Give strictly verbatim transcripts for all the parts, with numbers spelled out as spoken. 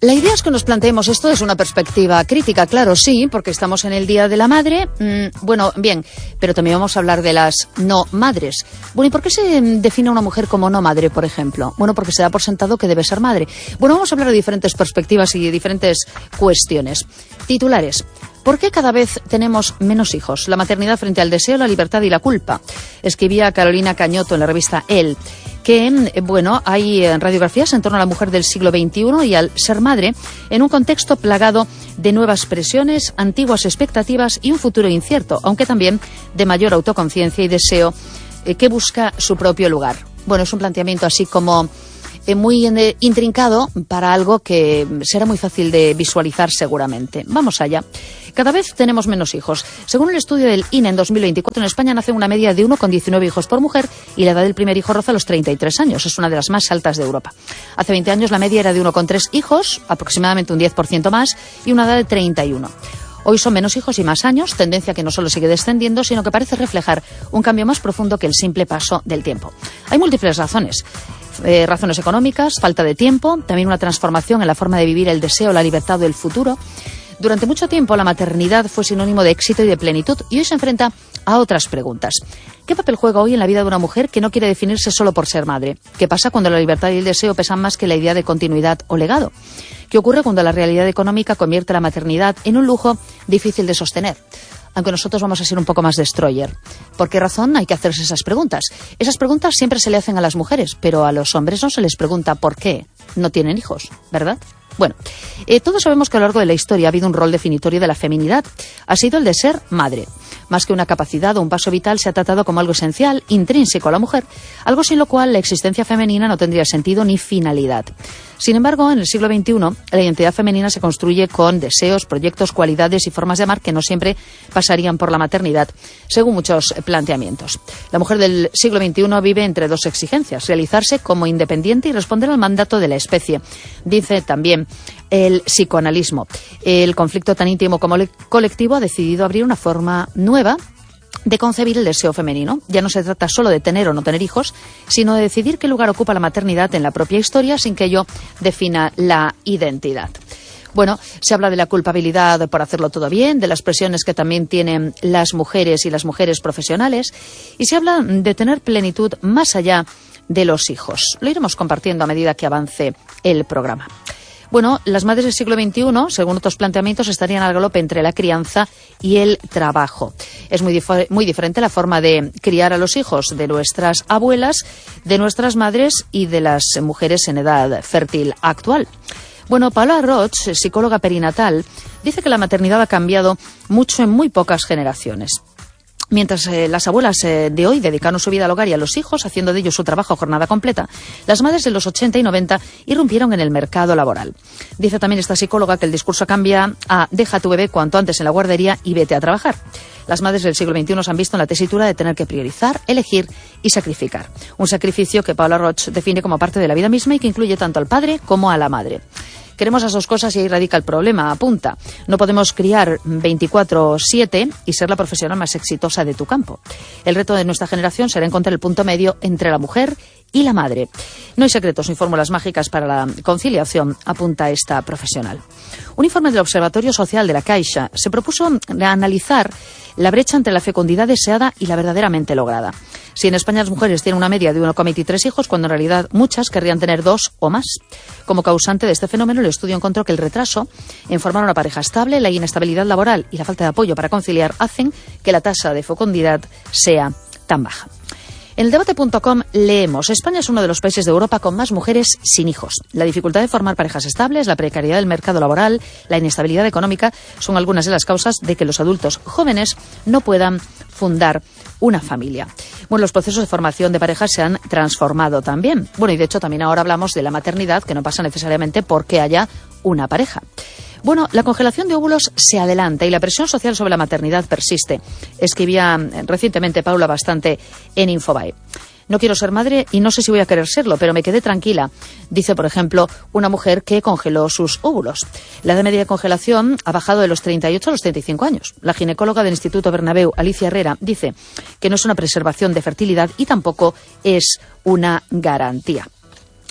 La idea es que nos planteemos esto desde una perspectiva crítica, claro, sí, porque estamos en el Día de la Madre. Mmm, bueno, bien, pero también vamos a hablar de las no madres. Bueno, ¿y por qué se define a una mujer como no madre, por ejemplo? Bueno, porque se da por sentado que debe ser madre. Bueno, vamos a hablar de diferentes perspectivas y de diferentes cuestiones. Titulares. ¿Por qué cada vez tenemos menos hijos? La maternidad frente al deseo, la libertad y la culpa. Escribía Carolina Cañoto en la revista Elle, que, bueno, hay radiografías en torno a la mujer del siglo veintiuno y al ser madre en un contexto plagado de nuevas presiones, antiguas expectativas y un futuro incierto, aunque también de mayor autoconciencia y deseo eh, que busca su propio lugar. Bueno, es un planteamiento así como Eh, muy eh, intrincado para algo que será muy fácil de visualizar seguramente. Vamos allá. Cada vez tenemos menos hijos. Según el estudio del I N E en dos mil veinticuatro, en España nace una media de uno coma diecinueve hijos por mujer y la edad del primer hijo roza los treinta y tres años. Es una de las más altas de Europa. Hace veinte años la media era de uno coma tres hijos, aproximadamente un diez por ciento más, y una edad de treinta y uno. Hoy son menos hijos y más años, tendencia que no solo sigue descendiendo, sino que parece reflejar un cambio más profundo que el simple paso del tiempo. Hay múltiples razones. Eh, razones económicas, falta de tiempo, también una transformación en la forma de vivir el deseo, la libertad o el futuro. Durante mucho tiempo la maternidad fue sinónimo de éxito y de plenitud y hoy se enfrenta a otras preguntas. ¿Qué papel juega hoy en la vida de una mujer que no quiere definirse solo por ser madre? ¿Qué pasa cuando la libertad y el deseo pesan más que la idea de continuidad o legado? ¿Qué ocurre cuando la realidad económica convierte la maternidad en un lujo difícil de sostener? Aunque nosotros vamos a ser un poco más destroyer. ¿Por qué razón hay que hacerse esas preguntas? Esas preguntas siempre se le hacen a las mujeres, pero a los hombres no se les pregunta por qué no tienen hijos, ¿verdad? Bueno, eh, todos sabemos que a lo largo de la historia ha habido un rol definitorio de la feminidad. Ha sido el de ser madre. Más que una capacidad o un paso vital, se ha tratado como algo esencial, intrínseco a la mujer, algo sin lo cual la existencia femenina no tendría sentido ni finalidad. Sin embargo, en el siglo veintiuno, la identidad femenina se construye con deseos, proyectos, cualidades y formas de amar que no siempre pasarían por la maternidad, según muchos planteamientos. La mujer del siglo veintiuno vive entre dos exigencias: realizarse como independiente y responder al mandato de la especie. Dice también el psicoanalismo. El conflicto tan íntimo como colectivo ha decidido abrir una forma nueva de concebir el deseo femenino. Ya no se trata solo de tener o no tener hijos, sino de decidir qué lugar ocupa la maternidad en la propia historia sin que ello defina la identidad. Bueno, se habla de la culpabilidad por hacerlo todo bien, de las presiones que también tienen las mujeres y las mujeres profesionales, y se habla de tener plenitud más allá de los hijos. Lo iremos compartiendo a medida que avance el programa. Bueno, las madres del siglo veintiuno, según otros planteamientos, estarían al galope entre la crianza y el trabajo. Es muy, dif- muy diferente la forma de criar a los hijos de nuestras abuelas, de nuestras madres y de las mujeres en edad fértil actual. Bueno, Paula Roch, psicóloga perinatal, dice que la maternidad ha cambiado mucho en muy pocas generaciones. Mientras eh, las abuelas eh, de hoy dedicaron su vida al hogar y a los hijos, haciendo de ellos su trabajo a jornada completa, las madres de los ochenta y noventa irrumpieron en el mercado laboral. Dice también esta psicóloga que el discurso cambia a deja a tu bebé cuanto antes en la guardería y vete a trabajar. Las madres del siglo veintiuno se han visto en la tesitura de tener que priorizar, elegir y sacrificar. Un sacrificio que Paula Roch define como parte de la vida misma y que incluye tanto al padre como a la madre. Queremos las dos cosas y ahí radica el problema, apunta. No podemos criar veinticuatro siete y ser la profesional más exitosa de tu campo. El reto de nuestra generación será encontrar el punto medio entre la mujer y la madre. No hay secretos ni fórmulas mágicas para la conciliación, apunta esta profesional. Un informe del Observatorio Social de la Caixa se propuso analizar la brecha entre la fecundidad deseada y la verdaderamente lograda. Si en España las mujeres tienen una media de uno coma veintitrés hijos, cuando en realidad muchas querrían tener dos o más. Como causante de este fenómeno, el estudio encontró que el retraso en formar una pareja estable, la inestabilidad laboral y la falta de apoyo para conciliar hacen que la tasa de fecundidad sea tan baja. En el debate punto com leemos: España es uno de los países de Europa con más mujeres sin hijos. La dificultad de formar parejas estables, la precariedad del mercado laboral, la inestabilidad económica son algunas de las causas de que los adultos jóvenes no puedan fundar una familia. Bueno, los procesos de formación de parejas se han transformado también. Bueno, y de hecho también ahora hablamos de la maternidad, que no pasa necesariamente porque haya una pareja. Bueno, la congelación de óvulos se adelanta y la presión social sobre la maternidad persiste. Escribía recientemente Paula Bastante en Infobae. No quiero ser madre y no sé si voy a querer serlo, pero me quedé tranquila, dice, por ejemplo, una mujer que congeló sus óvulos. La edad media de congelación ha bajado de los treinta y ocho a los treinta y cinco años. La ginecóloga del Instituto Bernabéu, Alicia Herrera, dice que no es una preservación de fertilidad y tampoco es una garantía.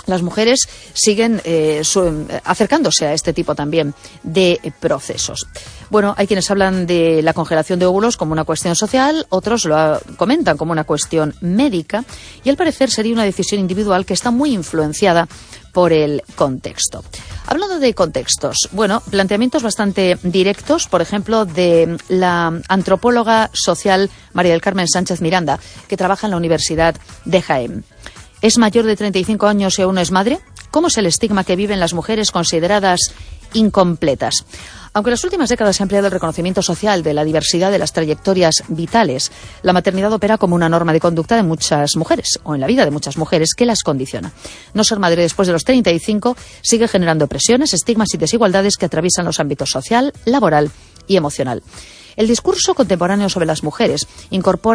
las mujeres siguen eh, su, acercándose a este tipo también de procesos. Bueno, hay quienes hablan de la congelación de óvulos como una cuestión social, otros lo comentan como una cuestión médica, y al parecer sería una decisión individual que está muy influenciada por el contexto. Hablando de contextos, bueno, planteamientos bastante directos, por ejemplo, de la antropóloga social María del Carmen Sánchez Miranda, que trabaja en la Universidad de Jaén. ¿Es mayor de treinta y cinco años y aún no es madre? ¿Cómo es el estigma que viven las mujeres consideradas incompletas? Aunque en las últimas décadas se ha ampliado el reconocimiento social de la diversidad de las trayectorias vitales, la maternidad opera como una norma de conducta de muchas mujeres, o en la vida de muchas mujeres, que las condiciona. No ser madre después de los treinta y cinco sigue generando presiones, estigmas y desigualdades que atraviesan los ámbitos social, laboral y emocional. El discurso contemporáneo sobre las mujeres incorpora